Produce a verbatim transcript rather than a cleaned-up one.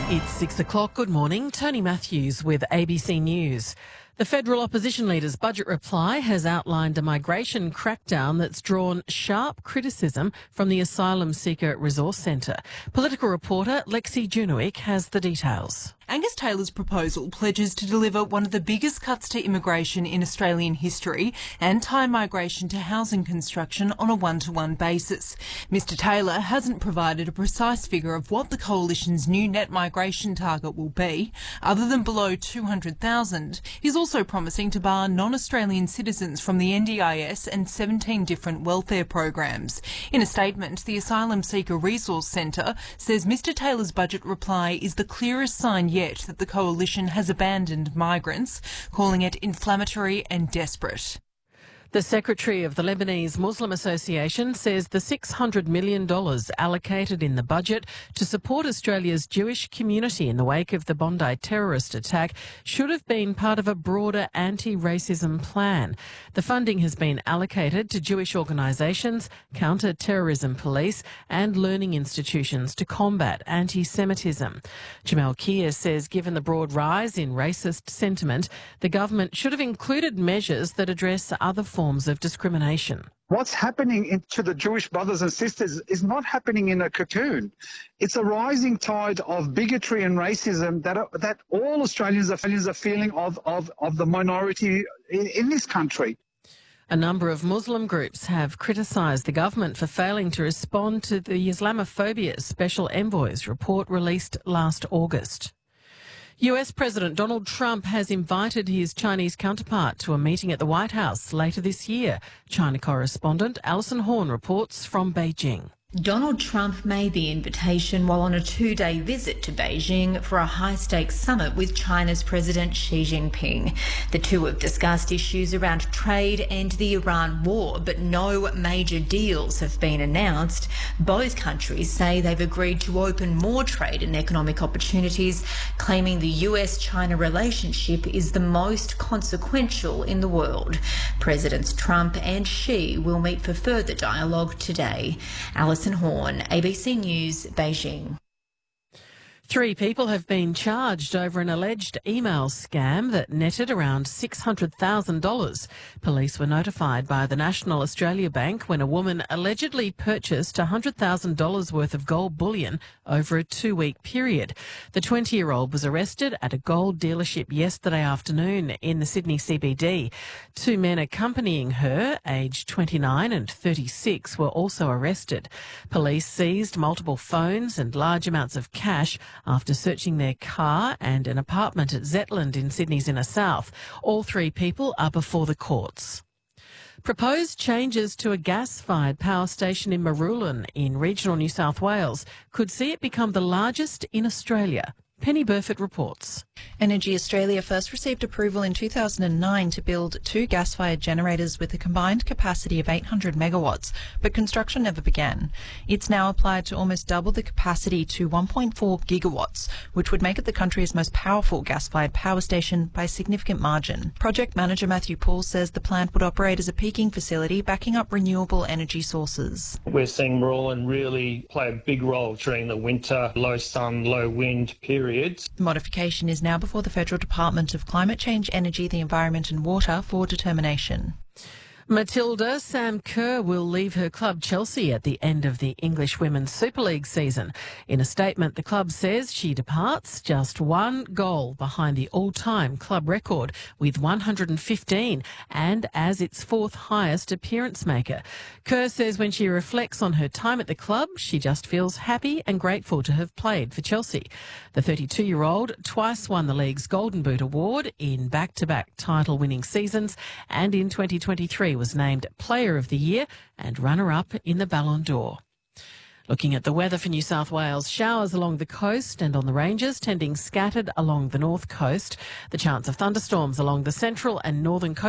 It's six o'clock. Good morning. Tony Matthews with A B C News. The federal opposition leader's budget reply has outlined a migration crackdown that's drawn sharp criticism from the Asylum Seeker Resource Centre. Political reporter Lexi Junowick has the details. Angus Taylor's proposal pledges to deliver one of the biggest cuts to immigration in Australian history and tie migration to housing construction on a one-to-one basis. Mr Taylor hasn't provided a precise figure of what the Coalition's new net migration target will be, other than below two hundred thousand. He's also promising to bar non-Australian citizens from the N D I S and seventeen different welfare programs. In a statement, the Asylum Seeker Resource Centre says Mr Taylor's budget reply is the clearest sign yet that the Coalition has abandoned migrants, calling it inflammatory and desperate. The Secretary of the Lebanese Muslim Association says the six hundred million dollars allocated in the budget to support Australia's Jewish community in the wake of the Bondi terrorist attack should have been part of a broader anti-racism plan. The funding has been allocated to Jewish organisations, counter-terrorism police and learning institutions to combat anti-Semitism. Jamel Keir says given the broad rise in racist sentiment, the government should have included measures that address other forms of discrimination. What's happening in, to the Jewish brothers and sisters is not happening in a cocoon. It's a rising tide of bigotry and racism that are, that all Australians are, are feeling of, of, of the minority in, in this country. A number of Muslim groups have criticised the government for failing to respond to the Islamophobia Special Envoy's report released last August. U S President Donald Trump has invited his Chinese counterpart to a meeting at the White House later this year. China correspondent Alison Horn reports from Beijing. Donald Trump made the invitation while on a two-day visit to Beijing for a high-stakes summit with China's President Xi Jinping. The two have discussed issues around trade and the Iran war, but no major deals have been announced. Both countries say they've agreed to open more trade and economic opportunities, claiming the U S China relationship is the most consequential in the world. Presidents Trump and Xi will meet for further dialogue today. Alison Horn, A B C News, Beijing. Three people have been charged over an alleged email scam that netted around six hundred thousand dollars. Police were notified by the National Australia Bank when a woman allegedly purchased one hundred thousand dollars worth of gold bullion over a two-week period. The twenty-year-old was arrested at a gold dealership yesterday afternoon in the Sydney C B D. Two men accompanying her, aged twenty-nine and thirty-six, were also arrested. Police seized multiple phones and large amounts of cash after searching their car and an apartment at Zetland in Sydney's inner south. All three people are before the courts. Proposed changes to a gas-fired power station in Marulan in regional New South Wales could see it become the largest in Australia. Penny Burford reports. Energy Australia first received approval in two thousand nine to build two gas-fired generators with a combined capacity of eight hundred megawatts, but construction never began. It's now applied to almost double the capacity to one point four gigawatts, which would make it the country's most powerful gas-fired power station by a significant margin. Project manager Matthew Poole says the plant would operate as a peaking facility, backing up renewable energy sources. We're seeing Marulan really play a big role during the winter, low sun, low wind periods. The modification is now before the Federal Department of Climate Change, Energy, the Environment and Water for determination. Matilda Sam Kerr will leave her club Chelsea at the end of the English Women's Super League season. In a statement, the club says she departs just one goal behind the all-time club record with one hundred fifteen and as its fourth highest appearance maker. Kerr says when she reflects on her time at the club, she just feels happy and grateful to have played for Chelsea. The thirty-two-year-old twice won the league's Golden Boot Award in back-to-back title-winning seasons and in twenty twenty-three was named Player of the Year and runner-up in the Ballon d'Or. Looking at the weather for New South Wales, showers along the coast and on the ranges, tending scattered along the north coast. The chance of thunderstorms along the central and northern coast